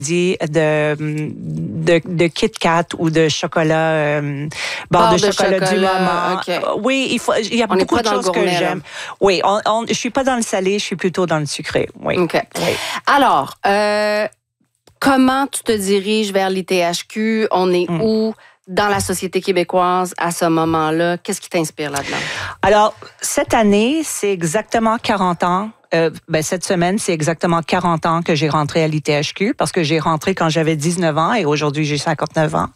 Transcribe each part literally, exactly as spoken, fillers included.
dit de, de, de Kit Kat ou de chocolat, euh, barre de, de chocolat, chocolat du moment. Okay. Oui, il, faut, il y a on beaucoup de choses gourmet, que j'aime. Là. Oui, on, on, je suis pas dans le salé, je suis plutôt dans le sucré. Oui. Okay. Oui. Alors, euh, comment tu te diriges vers l'I T H Q? On est mm. où dans la société québécoise à ce moment-là? Qu'est-ce qui t'inspire là-dedans? Alors, cette année, c'est exactement quarante ans. Euh, ben, cette semaine, c'est exactement quarante ans que j'ai rentré à l'I T H Q parce que j'ai rentré quand j'avais dix-neuf ans et aujourd'hui, j'ai cinquante-neuf ans.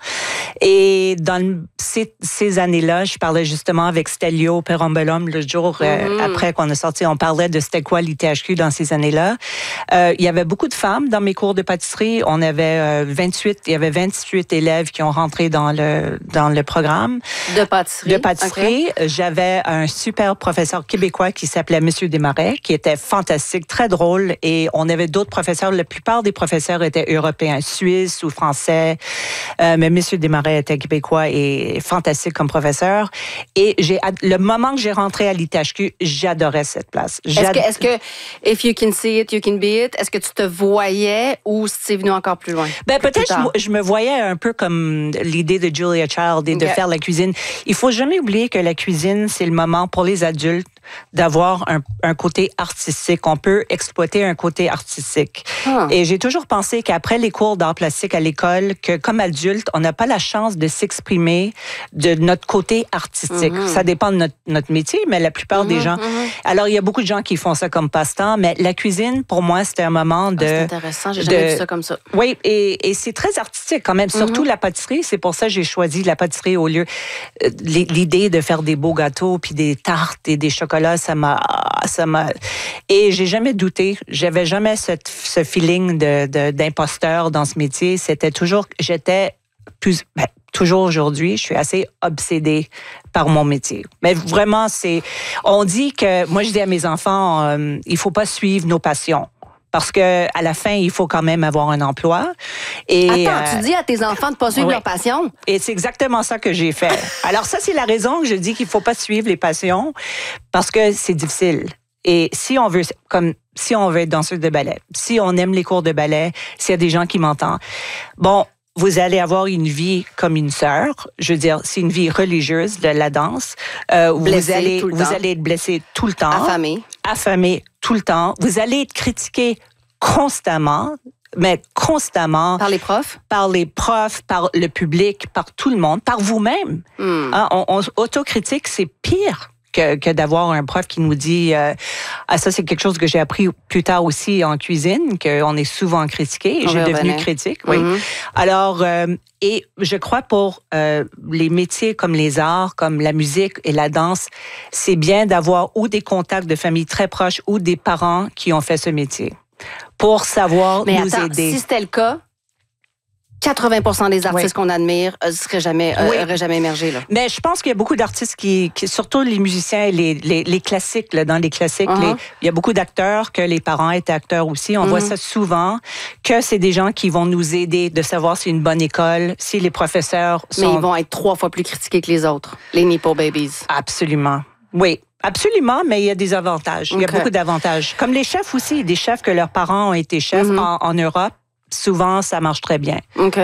Et dans le, ces, ces années-là, je parlais justement avec Stelio Perombellum le jour mm-hmm. euh, après qu'on a sorti. On parlait de c'était quoi l'I T H Q dans ces années-là. Euh, il y avait beaucoup de femmes dans mes cours de pâtisserie. On avait euh, vingt-huit, il y avait vingt-huit élèves qui ont rentré dans le, dans le programme. De pâtisserie. De pâtisserie. Okay. J'avais un super professeur québécois qui s'appelait Monsieur Desmarais, qui était fantastique, très drôle. Et on avait d'autres professeurs. La plupart des professeurs étaient européens, suisses ou français. Euh, mais Monsieur Desmarais était québécois et fantastique comme professeur. Et j'ai, le moment que j'ai rentré à l'I T H Q, j'adorais cette place. J'ad... Est-ce que, est-ce que, if you can see it, you can be it, est-ce que tu te voyais ou c'est venu encore plus loin? Ben, peut-être je, je me voyais un peu comme l'idée de Julia Child et de okay. faire la cuisine. Il faut jamais oublier que la cuisine, c'est le moment pour les adultes d'avoir un, un côté artistique. On peut exploiter un côté artistique. Ah. Et j'ai toujours pensé qu'après les cours d'art plastique à l'école, que comme adulte, on n'a pas la chance de s'exprimer de notre côté artistique. Mm-hmm. Ça dépend de notre, notre métier, mais la plupart mm-hmm, des gens... Mm-hmm. Alors, il y a beaucoup de gens qui font ça comme passe-temps, mais la cuisine, pour moi, c'était un moment de... Ah, c'est intéressant, j'ai jamais de, vu ça comme ça. Oui, et, et c'est très artistique quand même, surtout mm-hmm. la pâtisserie. C'est pour ça que j'ai choisi la pâtisserie au lieu... Euh, l'idée de faire des beaux gâteaux, puis des tartes et des chocolats. Là, ça m'a, ça m'a, et j'ai jamais douté. J'avais jamais ce, ce feeling de, de, d'imposteur dans ce métier. C'était toujours, j'étais plus, ben, toujours aujourd'hui, je suis assez obsédée par mon métier. Mais vraiment, c'est, on dit que, moi, je dis à mes enfants, euh, il faut pas suivre nos passions. Parce que à la fin, il faut quand même avoir un emploi. Et, Attends, euh, tu dis à tes enfants de ne pas suivre oui. leur passion? Et c'est exactement ça que j'ai fait. Alors ça, c'est la raison que je dis qu'il ne faut pas suivre les passions parce que c'est difficile. Et si on veut, comme si on veut être danseuse de ballet, si on aime les cours de ballet, s'il y a des gens qui m'entendent, bon, vous allez avoir une vie comme une sœur. Je veux dire, c'est une vie religieuse de la danse. Euh, vous allez, vous temps. allez être blessé tout le temps. Affamé. Affamé tout le temps. Vous allez être critiqué constamment, mais constamment. Par les profs? Par les profs, par le public, par tout le monde, par vous-même. Mm. Hein, on, on autocritique, c'est pire. Que, que d'avoir un prof qui nous dit euh, ah ça c'est quelque chose que j'ai appris plus tard aussi en cuisine, qu'on est souvent critiqué et j'ai devenu critique oui mm-hmm. alors euh, et je crois pour euh, les métiers comme les arts, comme la musique et la danse, c'est bien d'avoir ou des contacts de famille très proches ou des parents qui ont fait ce métier pour savoir Mais nous attends, aider. Si c'était le cas, quatre-vingts pour cent des artistes oui. qu'on admire ne seraient jamais, euh, oui. auraient jamais émergé. Là. Mais je pense qu'il y a beaucoup d'artistes qui, qui surtout les musiciens et les, les, les classiques, là, dans les classiques, uh-huh. les, il y a beaucoup d'acteurs que les parents étaient acteurs aussi. On uh-huh. voit ça souvent, que c'est des gens qui vont nous aider de savoir si c'est une bonne école, si les professeurs sont... Mais ils vont être trois fois plus critiqués que les autres, les Nepo Babies. Absolument, oui. Absolument, mais il y a des avantages. Okay. Il y a beaucoup d'avantages. Comme les chefs aussi, des chefs que leurs parents ont été chefs uh-huh. en, en Europe. Souvent, ça marche très bien. OK.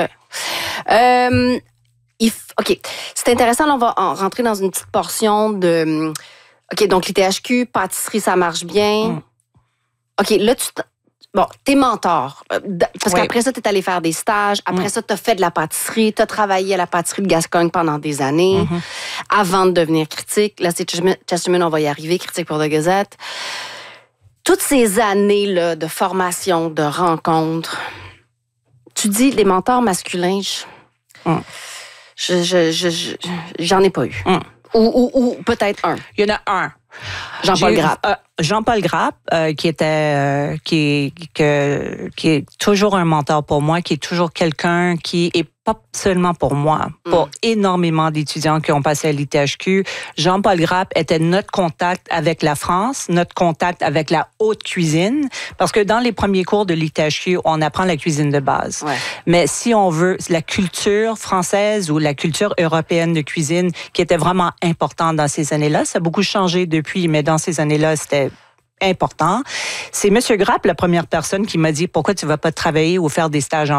Euh, il, OK. C'est intéressant, là, on va rentrer dans une petite portion de... OK, donc l'I T H Q, pâtisserie, ça marche bien. Mm. OK, là, tu... Bon, t'es mentor. Parce oui. qu'après ça, t'es allé faire des stages. Après mm. ça, t'as fait de la pâtisserie. T'as travaillé à la pâtisserie de Gascogne pendant des années. Mm-hmm. Avant de devenir critique. Là, c'est Chesterman, on va y arriver, critique pour The Gazette. Toutes ces années-là de formation, de rencontres... Tu dis les mentors masculins, je, mm. je, je, je, je, j'en ai pas eu. Mm. Ou, ou, ou peut-être un. Il y en a un. Jean-Paul Grappe. Euh, Jean-Paul Grappe, euh, qui était, euh, qui, que, qui est toujours un mentor pour moi, qui est toujours quelqu'un qui est pas seulement pour moi, pour mm. énormément d'étudiants qui ont passé à l'I T H Q. Jean-Paul Grappe était notre contact avec la France, notre contact avec la haute cuisine, parce que dans les premiers cours de l'I T H Q, on apprend la cuisine de base. Ouais. Mais si on veut la culture française ou la culture européenne de cuisine, qui était vraiment importante dans ces années-là, ça a beaucoup changé depuis, mais dans ces années-là, c'était important. C'est M. Grappe, la première personne qui m'a dit « Pourquoi tu ne vas pas travailler ou faire des stages en